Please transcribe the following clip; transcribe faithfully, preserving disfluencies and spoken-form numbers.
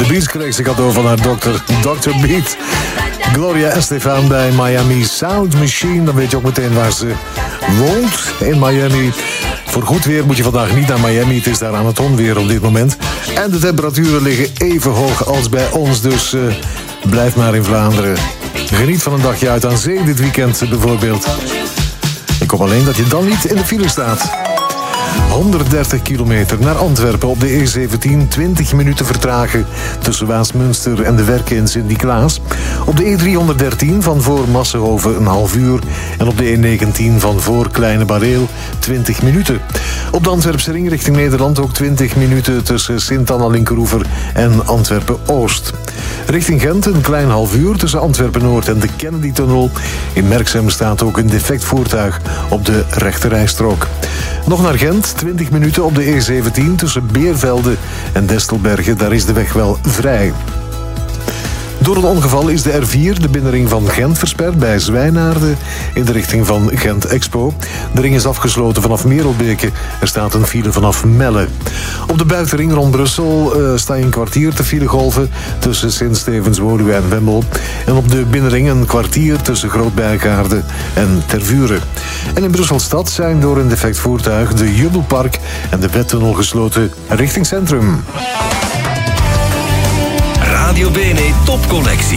Beat kreeg ze cadeau van haar dokter, dokter Beat. Gloria Estefan bij Miami Sound Machine. Dan weet je ook meteen waar ze woont, in Miami. Voor goed weer moet je vandaag niet naar Miami. Het is daar aan het onweer op dit moment. En de temperaturen liggen even hoog als bij ons. Dus uh, blijf maar in Vlaanderen. Geniet van een dagje uit aan zee dit weekend bijvoorbeeld. Ik hoop alleen dat je dan niet in de file staat. honderddertig kilometer naar Antwerpen op de E zeventien. twintig minuten vertragen tussen Waasmunster en de Werken in Sint-Niklaas. Op de E driehonderddertien van voor Massenhoven een half uur. En op de E negentien van voor Kleine Bareel twintig minuten. Op de Antwerpse ring richting Nederland ook twintig minuten tussen Sint-Anna-Linkeroever en Antwerpen-Oost. Richting Gent een klein half uur tussen Antwerpen-Noord en de Kennedy-tunnel. In Merksem staat ook een defect voertuig op de rechterrijstrook. Nog naar Gent, twintig minuten op de E zeventien tussen Beervelde en Destelbergen. Daar is de weg wel vrij. Door een ongeval is de R vier, de binnenring van Gent, versperd bij Zwijnaarden in de richting van Gent Expo. De ring is afgesloten vanaf Merelbeke. Er staat een file vanaf Melle. Op de buitenring rond Brussel uh, sta je een kwartier te filegolven tussen Sint-Stevens-Woluwe en Wemmel. En op de binnenring een kwartier tussen Groot-Bijgaarde en Tervuren. En in Brussel-stad zijn door een defect voertuig de Jubelpark en de Wettunnel gesloten richting centrum. Radio Bene Topcollectie.